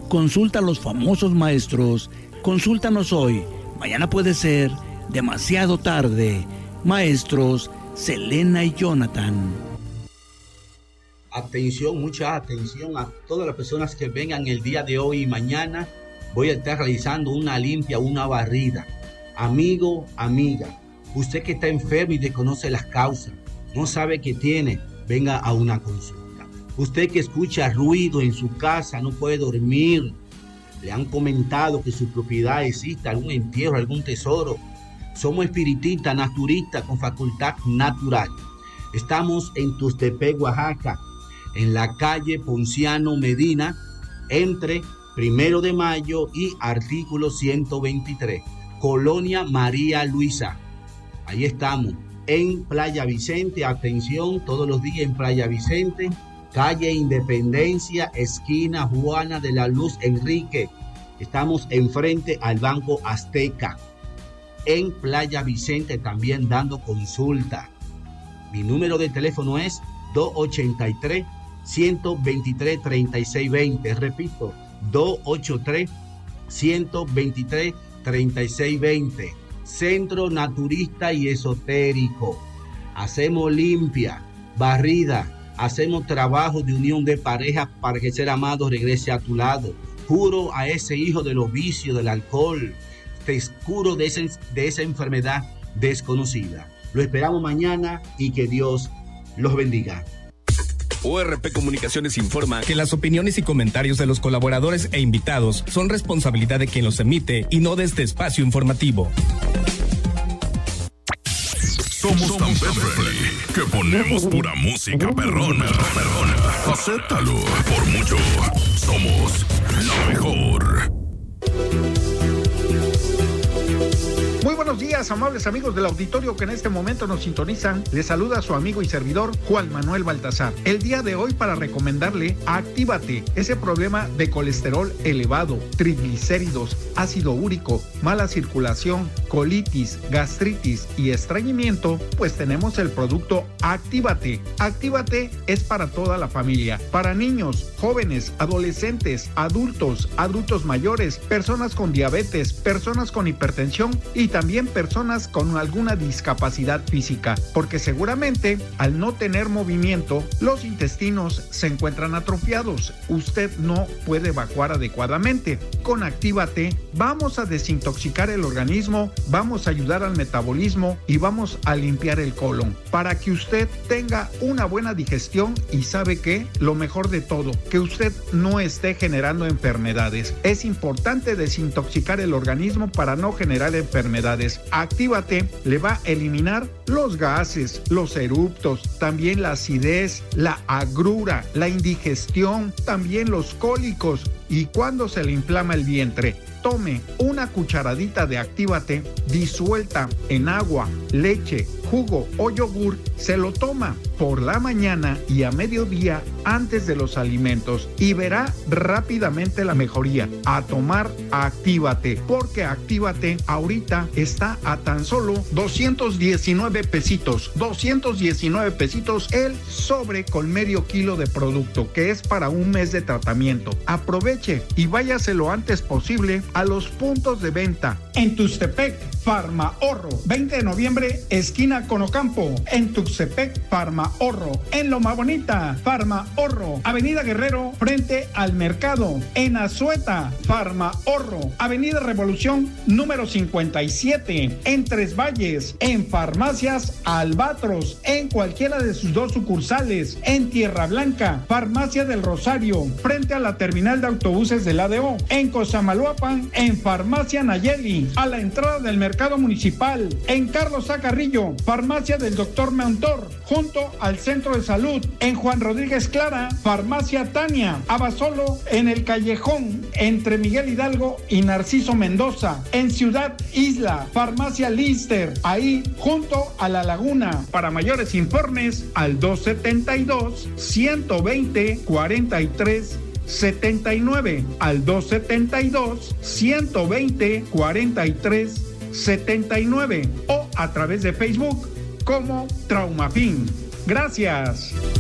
Consulta a los famosos maestros. Consúltanos hoy. Mañana puede ser demasiado tarde. Maestros Selena y Jonathan. Atención, mucha atención a todas las personas que vengan el día de hoy y mañana. Voy a estar realizando una limpia, una barrida. Amigo, amiga, usted que está enfermo y desconoce las causas, no sabe qué tiene, venga a una consulta. Usted que escucha ruido en su casa, no puede dormir, le han comentado que en su propiedad existe algún entierro, algún tesoro. Somos espiritistas, naturistas con facultad natural. Estamos en Tuxtepec, Oaxaca, en la calle Ponciano Medina, entre 1 de Mayo y artículo 123, Colonia María Luisa. Ahí estamos, en Playa Vicente. Atención, todos los días en Playa Vicente, calle Independencia, esquina Juana de la Luz Enrique. Estamos enfrente al Banco Azteca. En Playa Vicente también dando consulta. Mi número de teléfono es 283-123-3620. Repito, 283-123-3620. Centro Naturista y Esotérico. Hacemos limpia, barrida. Hacemos trabajo de unión de pareja para que el ser amado regrese a tu lado. Curo a ese hijo de los vicios, del alcohol. Te curo de esa enfermedad desconocida. Lo esperamos mañana y que Dios los bendiga. ORP Comunicaciones informa que las opiniones y comentarios de los colaboradores e invitados son responsabilidad de quien los emite y no de este espacio informativo. Somos tan friendly que ponemos pura música perrona. Acéptalo, por mucho, somos la mejor. Muy buenos días, amables amigos del auditorio que en este momento nos sintonizan. Les saluda su amigo y servidor Juan Manuel Baltazar. El día de hoy para recomendarle Actívate, ese problema de colesterol elevado, triglicéridos, ácido úrico, mala circulación, colitis, gastritis y estreñimiento, pues tenemos el producto Actívate. Actívate es para toda la familia, para niños, jóvenes, adolescentes, adultos mayores, personas con diabetes, personas con hipertensión y también personas con alguna discapacidad física, porque seguramente al no tener movimiento, los intestinos se encuentran atrofiados. Usted no puede evacuar adecuadamente. Con Actívate vamos a desintoxicar el organismo, vamos a ayudar al metabolismo y vamos a limpiar el colon para que usted tenga una buena digestión y ¿sabe qué? Lo mejor de todo, que usted no esté generando enfermedades. Es importante desintoxicar el organismo para no generar enfermedades. Actívate le va a eliminar los gases, los eruptos, también la acidez, la agrura, la indigestión, también los cólicos y cuando se le inflama el vientre. Tome una cucharadita de Actívate disuelta en agua, leche, jugo o yogur, se lo toma por la mañana y a mediodía antes de los alimentos y verá rápidamente la mejoría. A tomar Actívate, porque Actívate ahorita está a tan solo 219 pesitos. 219 pesitos el sobre con medio kilo de producto, que es para un mes de tratamiento. Aproveche y váyase lo antes posible a los puntos de venta. En Tuxtepec, Farmahorro, 20 de noviembre, esquina Conocampo. En Tuxtepec, Farmahorro. En Loma Bonita, Farmahorro. Avenida Guerrero, frente al mercado. En Azueta, Farmahorro. Avenida Revolución, número 57. En Tres Valles. En Farmacias Albatros. En cualquiera de sus dos sucursales. En Tierra Blanca, Farmacia del Rosario, frente a la terminal de autobuses del ADO. En Cosamaloapan, en Farmacia Nayeli, a la entrada del mercado municipal. En Carlos A. Carrillo, Farmacia del Dr. Montor, junto al Centro de Salud. En Juan Rodríguez Clara, Farmacia Tania. Abasolo, en el Callejón, entre Miguel Hidalgo y Narciso Mendoza. En Ciudad Isla, Farmacia Lister, ahí junto a La Laguna. Para mayores informes, al 272-120-4379, al 272-120-4379 o a través de Facebook como Traumafin. Gracias.